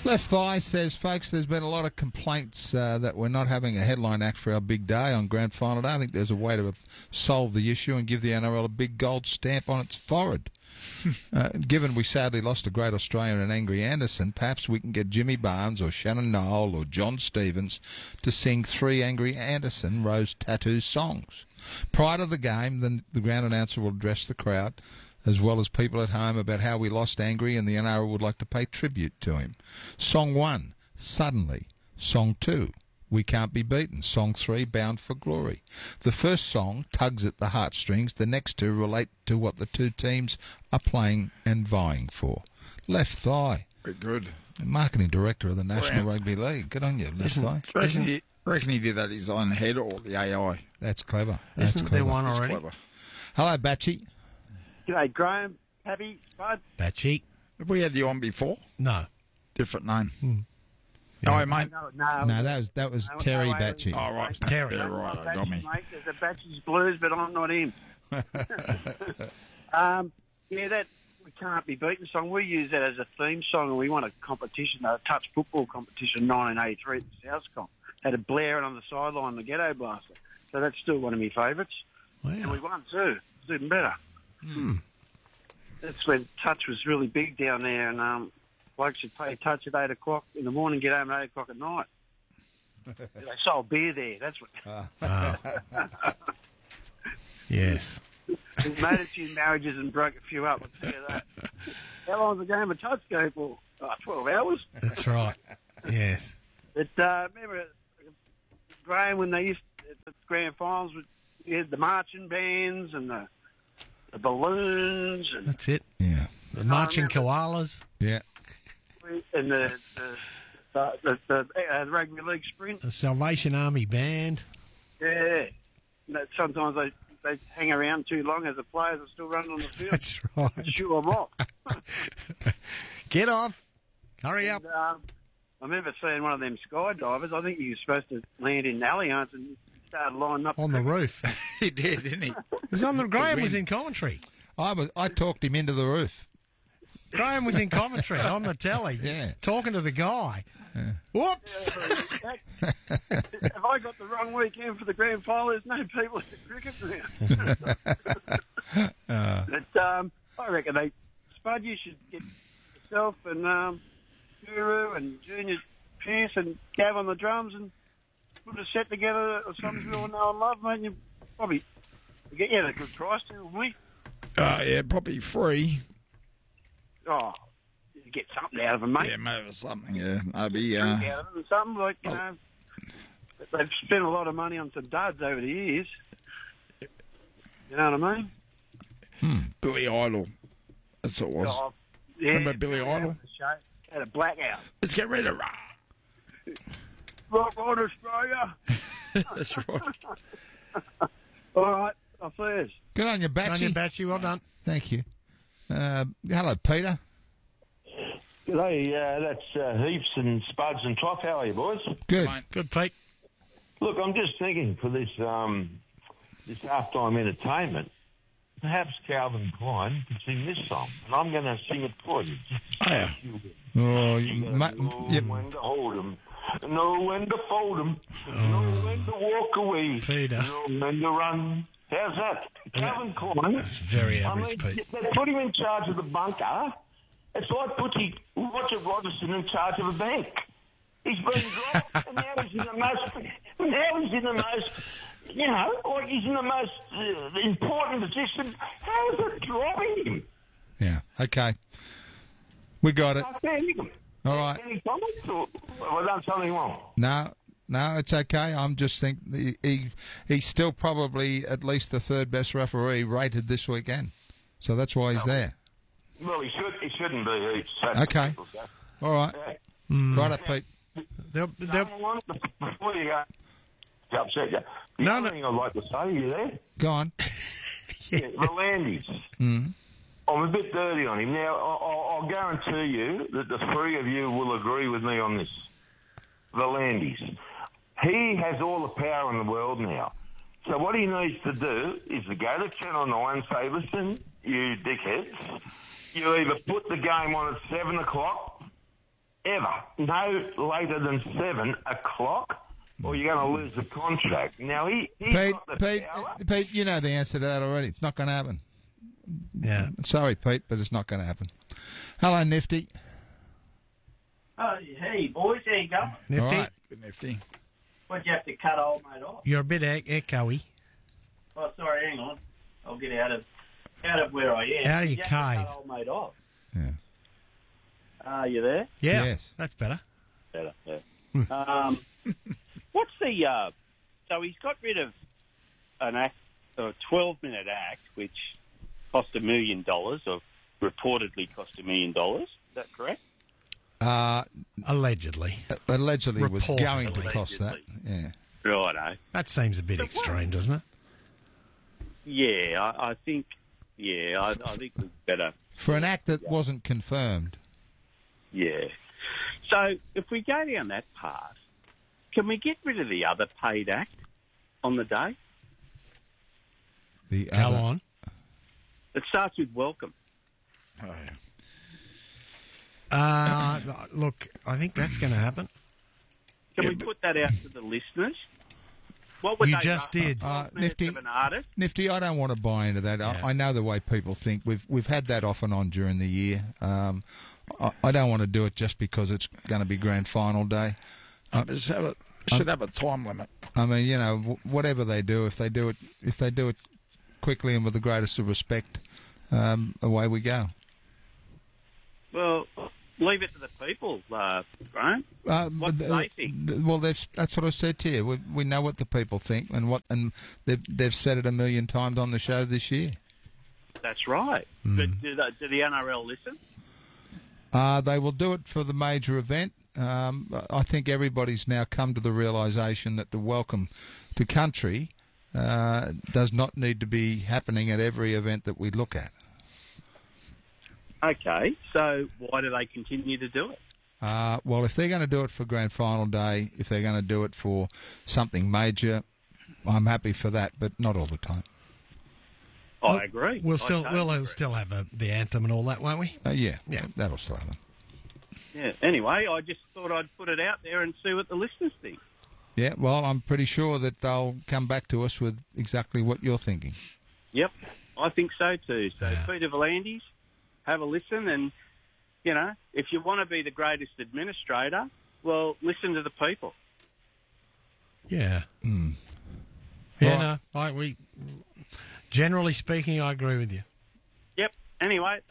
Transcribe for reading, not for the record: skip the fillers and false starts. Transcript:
Left Thigh says, folks, there's been a lot of complaints that we're not having a headline act for our big day on Grand Final day. I think there's a way to solve the issue and give the NRL a big gold stamp on its forehead. Given we sadly lost a great Australian and Angry Anderson, perhaps we can get Jimmy Barnes or Shannon Noel or John Stevens to sing 3 Angry Anderson Rose Tattoo songs. Prior to the game, the ground announcer will address the crowd, as well as people at home, about how we lost Angry and the NRL would like to pay tribute to him. Song 1, Suddenly. Song 2, We Can't Be Beaten. Song 3, Bound for Glory. The first song tugs at the heartstrings. The next 2 relate to what the 2 teams are playing and vying for. Left Thigh. Very good. Marketing Director of the National Rugby League. Good on you, Left Thigh. Reckon he did that his own head or the AI? That's clever. That's Isn't clever. there one already? Clever. Hello, Batchy. G'day, Graham, Happy, Spud. Batchy? Have we had you on before? No. Different name. Yeah. Oh, mate. No, that was Terry no, Batchy. Oh, right. Terry. Yeah, right. I got me. Mate, there's a Batchy's Blues, but I'm not him. That We Can't Be Beaten song, we use that as a theme song, and we won a competition, a touch football competition in 1983 at the Southcom. Had a blaring on the sideline, the Ghetto Blaster. So that's still one of my favourites. Wow. And we won too. It's even better. That's when touch was really big down there, and blokes would play touch at 8 o'clock in the morning, get home at 8 o'clock at night. They sold beer there. That's what. Yes. We've made a few marriages and broke a few up. I'll tell you that. How long does a game of touch go for? 12 hours. That's right. Yes. But remember, Graham, when they used at the grand finals, you had the marching bands and the balloons and That's it. Yeah. The marching koalas. Yeah. the rugby league sprint. The Salvation Army band. Yeah. Sometimes they hang around too long as the players are still running on the field. That's right. Shoo them off. Get off. Hurry up. And, I remember seeing one of them skydivers. I think he was supposed to land in Allianz and started lining up. On the roof. He did, didn't he? It was on the Graham was in commentary. I talked him into the roof. Graham was in commentary on the telly. Yeah. Talking to the guy. Whoops. If I got the wrong weekend for the grand final, there's no people at the cricket now. But I reckon Spud, you should get yourself and Guru and Junior Pierce and Gav on the drums and put a set together of something we all know and love, mate. And you probably get you at a good price too, wouldn't we? Yeah, probably free. Oh, you get something out of them, mate. Yeah, maybe something, yeah. Maybe, Drink out of them, something like, you know. They've spent a lot of money on some duds over the years. You know what I mean? Billy Idol. That's what it was. Oh, yeah, Remember Billy Idol? Had a blackout. Let's get rid of Rock on, Australia. That's right. All right, I'll see you. Good on you, On your Batchy. Batchy, well done. Thank you. Hello, Peter. G'day, that's Heaps and Spuds and Top. How are you, boys? Good. Fine. Good, Pete. Look, I'm just thinking for this this halftime entertainment, perhaps Calvin Klein could sing this song, and I'm going to sing it for you. Oh, yeah. Oh, Know when to hold 'em, know when to fold 'em, know when to walk away, Peter. know when to run. How's that? Calvin Klein. That's very I average, mean, Pete. they put him in charge of the bunker. It's like putting Roger Rogerson in charge of a bank. He's been dropped, and now he's in the most, you know, like he's in the most important position. How is it dropping him? Yeah. Okay. We got it. I can't hear him. All right. Any comments, or have I done something wrong? No, it's okay. I'm just think he's still probably at least the third best referee rated this weekend, so that's why he's there. Well, he shouldn't be. Okay. All right. Right up, Pete. They'll, Before you go, to upset you. The No, other no. thing I'd like to say, are you there? Go on. Yeah, Volandis. I'm a bit dirty on him. Now, I'll guarantee you that the three of you will agree with me on this. Volandis. He has all the power in the world now. So what he needs to do is to go to Channel 9 and say, listen, you dickheads, you either put the game on at 7 o'clock ever, no later than 7 o'clock, or you're going to lose the contract. Now, he's Pete, got the Pete, power. Pete, you know the answer to that already. It's not going to happen. Yeah. Sorry, Pete, but it's not going to happen. Hello, Nifty. Hey, boys, there you go. Nifty, All right. Good nifty. What'd you have to cut old mate off? you're a bit echoey. Oh, sorry, hang on. I'll get out of where I am. Out of your You have to cave. cut old mate off. Yeah. Are you there? Yeah, Yes. that's better. Better, yeah. What's the... so he's got rid of an act, a 12-minute act, which cost $1 million, or reportedly cost $1 million. Is that correct? Allegedly. Allegedly was Reported. going to cost that. Yeah. Righto. That seems a bit extreme, doesn't it? Yeah, I think... Yeah, I think we better... For an act that wasn't confirmed. Yeah. So if we go down that path, can we get rid of the other paid act on the day? The Go other, on. It starts with welcome. Oh, yeah. Look, I think that's going to happen. Can we put that out to the listeners? What would You they just rate? did. 5 minutes Nifty. of an artist? Nifty, I don't want to buy into that. Yeah. I know the way people think. We've had that off and on during the year. I don't want to do it just because it's going to be grand final day. Should have a time limit. I mean, you know, whatever they do, if they do it quickly and with the greatest of respect, away we go. Well, leave it to the people, Graham. What do they think? Well, that's what I said to you. We know what the people think, and they've said it a million times on the show this year. That's right. But do the NRL listen? They will do it for the major event. I think everybody's now come to the realisation that the welcome to country does not need to be happening at every event that we look at. Okay, so why do they continue to do it? Well, if they're going to do it for grand final day, if they're going to do it for something major, I'm happy for that, but not all the time. I agree. We'll I still totally agree. still have the anthem and all that, won't we? Yeah, Yeah. that'll still happen. Yeah. Anyway, I just thought I'd put it out there and see what the listeners think. Yeah, well, I'm pretty sure that they'll come back to us with exactly what you're thinking. Yep, I think so too. So Peter Volandis, have a listen, and you know, if you want to be the greatest administrator, well, listen to the people. Yeah. Mm. Yeah, no, we generally speaking, I agree with you. Yep. Anyway,